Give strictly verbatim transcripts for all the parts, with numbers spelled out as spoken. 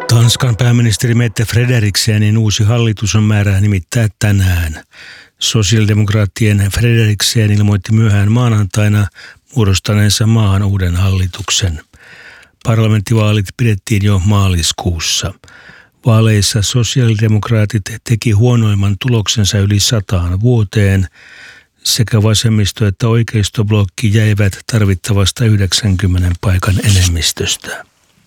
Tanskan pääministeri Mette Frederiksenin uusi hallitus on määrä nimittää tänään. Sosiaalidemokraattien Frederiksen ilmoitti myöhään maanantaina muodostaneensa maahan uuden hallituksen. Parlamenttivaalit pidettiin jo maaliskuussa. Vaaleissa sosiaalidemokraatit teki huonoimman tuloksensa yli sataan vuoteen. Sekä vasemmisto- että oikeistoblokki jäivät tarvittavasta yhdeksänkymmenen paikan enemmistöstä.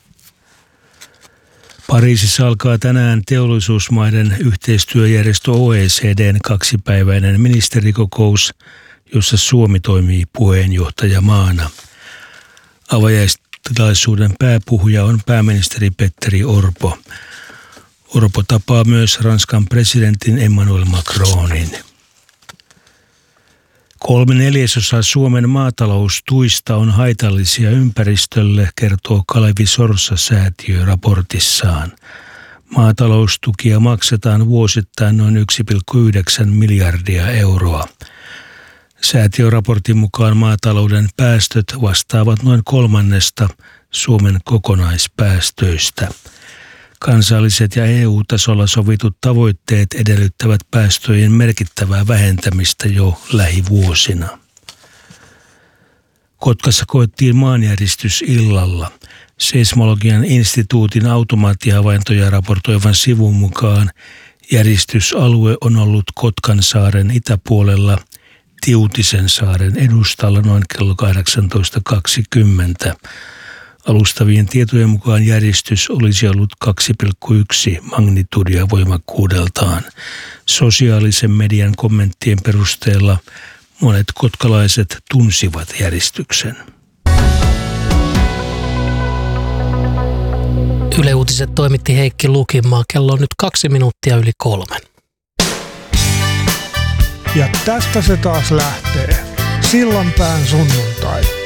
Pariisissa alkaa tänään teollisuusmaiden yhteistyöjärjestö O E C D:n kaksipäiväinen ministerikokous, jossa Suomi toimii puheenjohtajamaana. Avajaistilaisuuden pääpuhuja on pääministeri Petteri Orpo. Orpo tapaa myös Ranskan presidentin Emmanuel Macronin. Kolme neljäsosaa Suomen maataloustuista on haitallisia ympäristölle, kertoo Kalevi Sorsa-säätiö raportissaan. Maataloustukia maksetaan vuosittain noin yksi pilkku yhdeksän miljardia euroa. Säätiöraportin mukaan maatalouden päästöt vastaavat noin kolmannesta Suomen kokonaispäästöistä. Kansalliset ja E U-tasolla sovitut tavoitteet edellyttävät päästöjen merkittävää vähentämistä jo lähivuosina. Kotkassa koettiin maanjäristys illalla. Seismologian instituutin automaattihavaintoja raportoivan sivun mukaan järistysalue on ollut Kotkansaaren itäpuolella Tiutisen saaren edustalla noin kello kahdeksantoista kaksikymmentä. Alustavien tietojen mukaan järistys olisi ollut kaksi pilkku yksi magnitudia voimakkuudeltaan. Sosiaalisen median kommenttien perusteella monet kotkalaiset tunsivat järistyksen. Yle Uutiset toimitti Heikki Lukinmaa. Kello on nyt kaksi minuuttia yli kolmen. Ja tästä se taas lähtee. Sillanpään sunnuntai.